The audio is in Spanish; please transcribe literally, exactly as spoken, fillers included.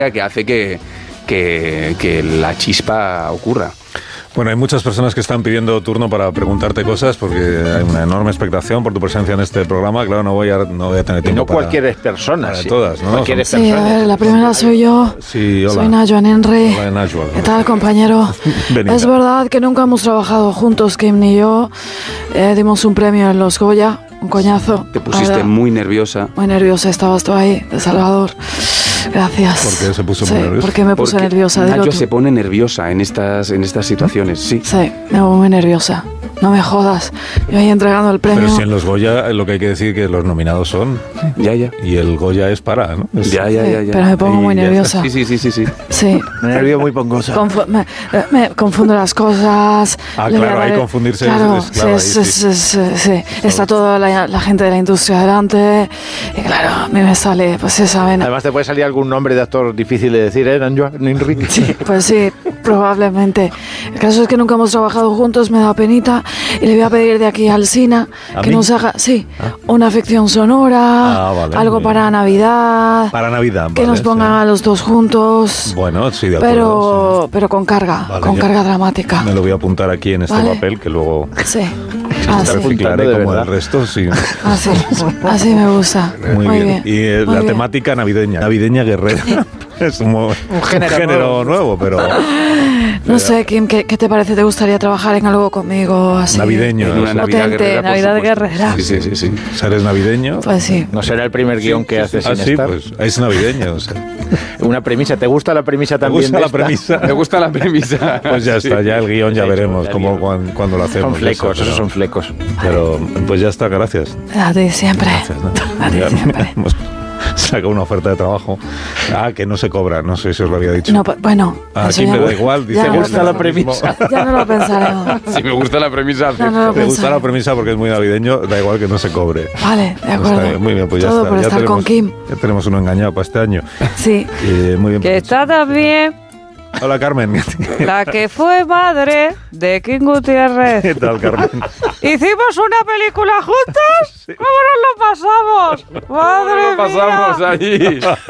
que hace que, que, que la chispa ocurra. Bueno, hay muchas personas que están pidiendo turno para preguntarte cosas porque hay una enorme expectación por tu presencia en este programa. Claro, no voy a, no voy a tener tiempo no para... cualquier persona, para sí. todas, ¿no? Cualquier Son... Sí, a ver, la primera soy yo. Sí, hola. Soy Najwa Nenri. Hola, Najwa. ¿Qué tal, compañero? Venida. Es verdad que nunca hemos trabajado juntos, Kim ni yo. Eh, dimos un premio en los Goya, un coñazo. Te pusiste Ahora, muy nerviosa. muy nerviosa, estabas tú ahí, de Salvador. Gracias. ¿Por qué se puso sí, muy nerviosa? porque me puse Porque nerviosa. dilo Nacho tú. se pone nerviosa en estas, en estas situaciones, sí. Sí, me pongo muy nerviosa. No me jodas. Yo ahí entregando el premio. Pero si en los Goya lo que hay que decir que los nominados son Ya, ya. y el Goya es para, ¿no? Es... Ya, ya, Sí, ya, ya. pero me pongo Ahí muy ya nerviosa. Sí, sí, sí, sí, sí. Sí. Nervio muy pongosa. Confu- me, me confundo las cosas. Ah, Le voy a claro, dar- ahí confundirse claro, es- es claro, sí, ahí sí, sí. sí, sí, sí. Está toda la, la gente de la industria delante. Y claro, a mí me sale, pues esa vena. Además te puede salir algún nombre de actor difícil de decir, ¿eh, Najwa Nenri? Sí, pues sí, probablemente. El caso es que nunca hemos trabajado juntos, me da penita. Y le voy a pedir de aquí al Sina ¿A que mí? nos haga, sí, una ficción sonora, Ah, vale, algo bien. para Navidad. Para Navidad, Que vale, nos pongan sí. a los dos juntos. Bueno, sí, de acuerdo. Pero, pero con carga, Vale, con yo carga dramática. Me lo voy a apuntar aquí en este Vale. papel que luego Sí, así, reciclaré de como verdad. el resto, sí. así, así me gusta. Muy, bien. Y eh, muy la bien. temática navideña, navideña guerrera. Es un, mo- un género nuevo, pero No sé, Kim, ¿qué, ¿qué te parece? ¿Te gustaría trabajar en algo conmigo así? navideño. En una ¿no? Navidad Potente, guerrera, por Navidad supuesto. guerrera. Sí, sí, sí, sí. ¿Eres navideño? Pues sí. No será el primer guión que haces Ah, sin sí, estar. pues es navideño. O sea, Una premisa. ¿Te gusta la premisa ¿te también gusta de la esta? premisa? Me gusta la premisa. Pues ya Sí. está, ya el guión ya Sí, veremos el cómo, guión. cuan- cuando lo hacemos. Son flecos, eso, esos pero- son flecos. Pero pues ya está, gracias. A ti siempre. Gracias, ¿no? A ti Ya siempre. hemos sacado una oferta de trabajo. Ah, que no se cobra, no sé si os lo había dicho. No, pues, bueno, Ah, eso aquí ya me no- da igual, dice ya que no lo gusta la pensaremos. premisa. Ya no lo pensaremos. Si me gusta la premisa. Ya no lo Me gusta la pensaremos. premisa porque es muy navideño, da igual que no se cobre. Vale, de Está acuerdo. bien, muy bien, pues ya Todo está. por ya estar tenemos, con Kim. Ya tenemos uno engañado para este año. Sí. Eh, muy bien. Que está también Hola, Carmen. la que fue madre de Kim ¿Qué Gutiérrez. tal, Carmen? ¿Hicimos una película juntos? ¿Cómo nos lo pasamos? ¡Madre Lo pasamos mía! allí.